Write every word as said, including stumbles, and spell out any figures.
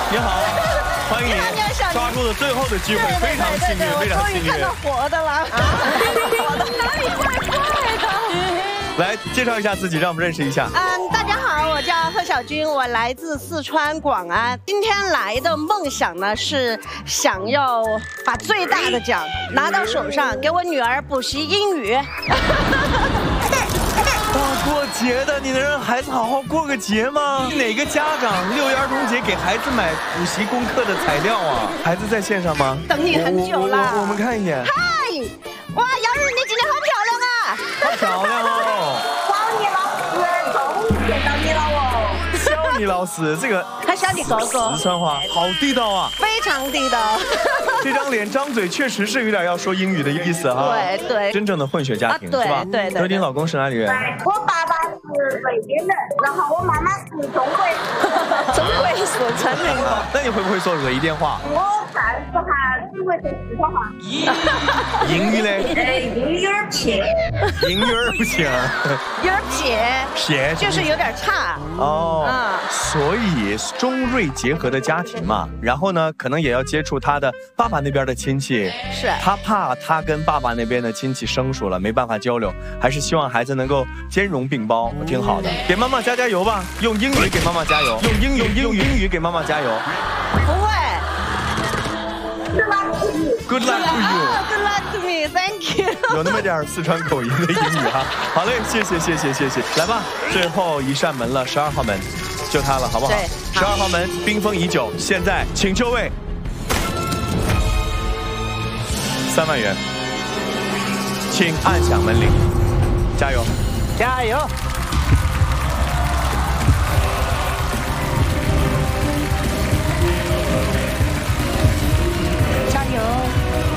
你好，欢迎你，抓住了最后的机会，非常幸运，非常幸运。 看到活的了啊！活的哪里怪怪的？ 来介绍一下自己，让我们认识一下。 嗯，大家好，我叫贺小军，我来自四川广安。今天来的梦想呢是想要把最大的奖拿到手上，给我女儿补习英语。 大过节的，你能让孩子好好过个节吗？哪个家长六一儿童节给孩子买补习功课的材料啊？孩子在线上吗？ 等你很久了。 我, 我, 我, 我们看一眼。 嗨，哇，杨日你今天好漂亮啊！ 好漂亮哦！ 小李老师，终于见到你了哦！ 小李老师，这个他小李哥哥， 四川话好地道啊， 非常地道。 这张脸张嘴确实是有点要说英语的意思哈。 对对， 真正的混血家庭、 啊、 是吧？ 对对。 所以你老公是哪里人？ 我爸爸是北京人，然后我妈妈是中国中国四川人。 那你会不会说俄语电话？ 我暂时还只会说四川话。 英语嘞？ 哎，英语有点撇。 英语儿不行。 有点撇。 撇就是有点差。 哦。 啊。 所以中瑞结合的家庭嘛，然后呢，可能也要接触他的爸爸那边的亲戚。 是。 他怕他跟爸爸那边的亲戚生疏了，没办法交流，还是希望孩子能够兼容并包，挺好的。给妈妈加加油吧，用英语给妈妈加油，用英语用英语给妈妈加油。 不会。 Good luck to you. Good luck to me. Thank you. 有那么点四川口音的英语哈。好嘞，谢谢谢谢谢谢。来吧，最后一扇门了，十二号门，就它了，好不好？ 对。 十二号门冰封已久，现在请就位。三万元，请按响门铃，加油， 加油！